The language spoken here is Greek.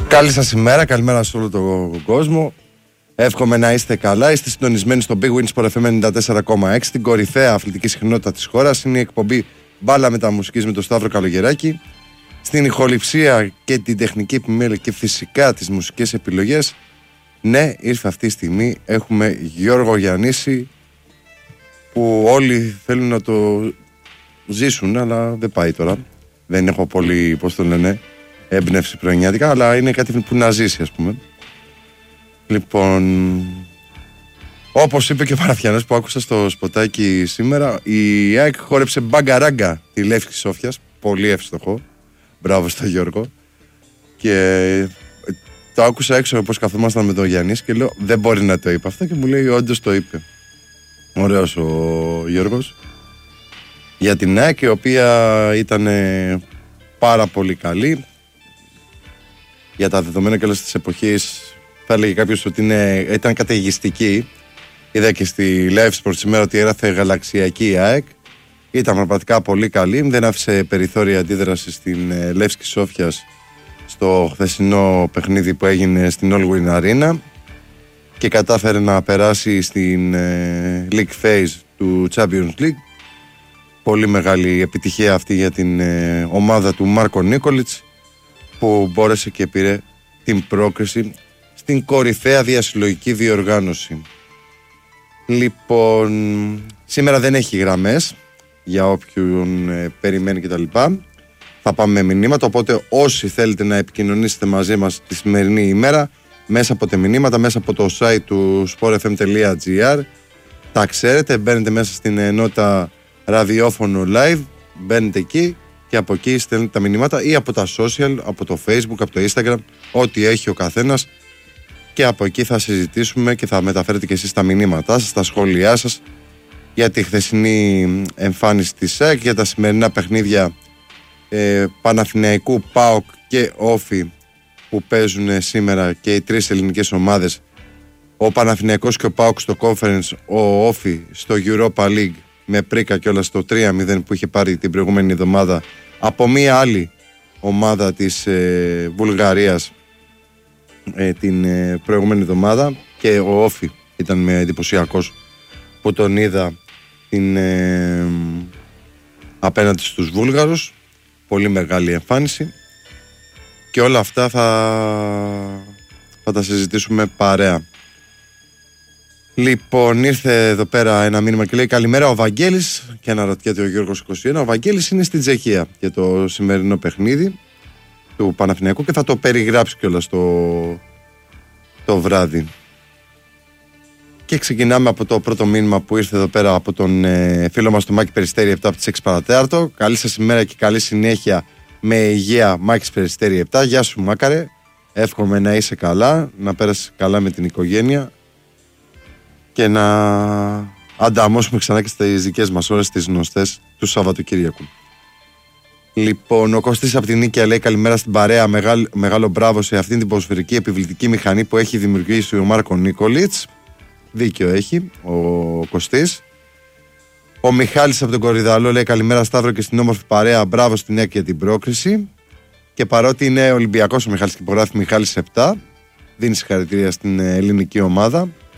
Καλή σας ημέρα, καλημέρα σε όλο τον κόσμο. Εύχομαι να είστε καλά. Είστε συντονισμένοι στο Big Win Sport FM 94,6, την κορυφαία αθλητική συχνότητα της χώρας. Είναι η εκπομπή Μπάλα Μεταμουσικής με τον Σταύρο Καλογεράκη. Στην ηχοληψία και την τεχνική επιμέλεια και φυσικά τις μουσικές επιλογές. Ναι, ήρθε αυτή τη στιγμή. Έχουμε Γιώργο Γιαννίση, που όλοι θέλουν να το ζήσουν, αλλά δεν πάει τώρα. Δεν έχω πολύ, πώς το λένε, έμπνευση πρωινιάτικα, αλλά είναι κάτι που να ζήσει, ας πούμε. Λοιπόν, όπως είπε και ο Παραφιανός που άκουσα στο σποτάκι σήμερα, η ΑΕΚ χόρεψε μπαγκαράγκα τη Λεύσκη Σόφιας. Πολύ εύστοχο. Μπράβο στο Γιώργο. Και το άκουσα έξω όπως καθόμασταν με τον Γιάννη και λέω δεν μπορεί να το είπε αυτό, και μου λέει όντως το είπε. Ωραίος ο Γιώργος. Για την ΑΕΚ, η οποία ήταν πάρα πολύ καλή. Για τα δεδομένα και όλες τις εποχές θα έλεγε κάποιος ότι ήταν καταιγιστική. Είδα και στη Live Sport σήμερα ότι έγραφε γαλαξιακή ΑΕΚ. Ήταν πραγματικά πολύ καλή. Δεν άφησε περιθώρια αντίδραση στην Λεύσκη Σόφιας στο χθεσινό παιχνίδι που έγινε στην All Win Arena και κατάφερε να περάσει στην League Phase του Champions League. Πολύ μεγάλη επιτυχία αυτή για την ομάδα του Μάρκο Νίκολιτς, που μπόρεσε και πήρε την πρόκριση στην κορυφαία διασυλλογική διοργάνωση. Λοιπόν, σήμερα δεν έχει γραμμές για όποιον περιμένει κτλ. Θα πάμε με μηνύματα, οπότε όσοι θέλετε να επικοινωνήσετε μαζί μας τη σημερινή ημέρα, μέσα από τα μηνύματα, μέσα από το site του sportfm.gr, τα ξέρετε, μπαίνετε μέσα στην ενότητα ραδιόφωνο live, μπαίνετε εκεί και από εκεί στέλνετε τα μηνύματα, ή από τα social, από το Facebook, από το Instagram, ό,τι έχει ο καθένας, και από εκεί θα συζητήσουμε και θα μεταφέρετε και εσείς τα μηνύματά σας, τα σχόλιά σας για τη χθεσινή εμφάνιση της ΑΕΚ, για τα σημερινά παιχνίδια Παναθηναϊκού, ΠΑΟΚ και Όφη που παίζουν σήμερα και οι τρεις ελληνικές ομάδες. Ο Παναθηναϊκός και ο ΠΑΟΚ στο Conference, ο Όφη στο Europa League με πρίκα κιόλας στο 3-0 που είχε πάρει την προηγούμενη εβδομάδα από μία άλλη ομάδα της Βουλγαρίας την προηγούμενη εβδομάδα, και ο Όφη ήταν με εντυπωσιακός που τον είδα απέναντι στους Βούλγαρους. Πολύ μεγάλη εμφάνιση, και όλα αυτά θα τα συζητήσουμε παρέα. Λοιπόν, ήρθε εδώ πέρα ένα μήνυμα και λέει καλημέρα ο Βαγγέλης, και αναρωτιέται ο Γιώργος 21. Ο Βαγγέλης είναι στην Τσεχία για το σημερινό παιχνίδι του Παναθηναϊκού και θα το περιγράψει κιόλας το βράδυ. Και ξεκινάμε από το πρώτο μήνυμα που ήρθε εδώ πέρα από τον φίλο μας τον Μάκη Περιστέρη 7 από τις 6 παρατέταρτο. Καλή σας ημέρα και καλή συνέχεια με υγεία, Μάκης Περιστέρη 7. Γεια σου Μάκαρε, εύχομαι να είσαι καλά, να πέρασεις καλά με την οικογένεια και να ανταμώσουμε ξανά και στις δικές μας ώρες τις γνωστές του Σαββατοκύριακου. Λοιπόν, ο Κωστής από την Νίκαια λέει καλημέρα στην παρέα, μεγάλο μπράβο σε αυτήν την ποδοσφαιρική επιβλητική μηχανή που έχει δημιουργήσει ο Μάρκο Νίκολιτς. Δίκιο έχει ο Κωστής. Ο Μιχάλης από τον Κορυδαλό λέει καλημέρα Σταύρο και στην όμορφη παρέα, μπράβο στην ΑΕΚ για την πρόκριση. Και παρότι είναι Ολυμπιακός ο Μιχάλης και υπογράφει Μιχάλης 7, δίνει συγχαρητήρια στην ελληνική ομάδα.